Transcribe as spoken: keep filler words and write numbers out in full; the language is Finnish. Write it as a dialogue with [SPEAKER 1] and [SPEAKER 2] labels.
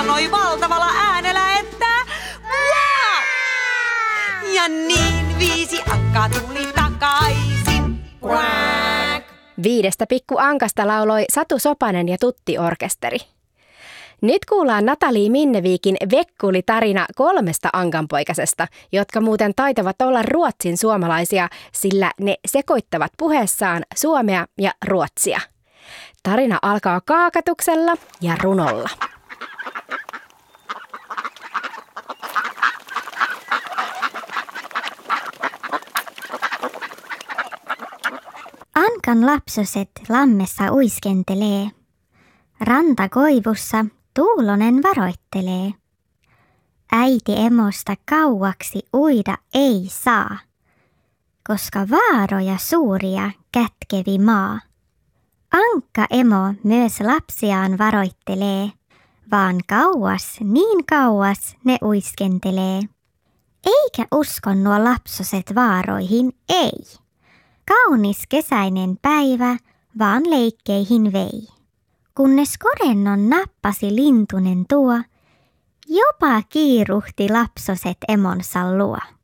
[SPEAKER 1] sanoi valtavalla äänellä, että wow! Ja niin viisi ankkaa tuli takaisin. Quack!
[SPEAKER 2] Viidestä pikku ankasta lauloi Satu Sopanen ja Tutti-orkesteri. Nyt kuullaan Nathalie Minnevikin vekkuli-tarina kolmesta ankanpoikasesta, jotka muuten taitavat olla ruotsin suomalaisia, sillä ne sekoittavat puheessaan suomea ja ruotsia. Tarina alkaa kaakatuksella ja runolla.
[SPEAKER 3] Ankan lapsoset lammessa uiskentelee. Rantakoivussa tuulonen varoittelee. Äiti emosta kauaksi uida ei saa, koska vaaroja suuria kätkevi maa. Ankka emo myös lapsiaan varoittelee, vaan kauas, niin kauas ne uiskentelee. Eikä usko nuo lapsoset vaaroihin, ei. Kaunis kesäinen päivä vaan leikkeihin vei. Kunnes korennon nappasi lintunen tuo, jopa kiiruhti lapsoset emonsa luo.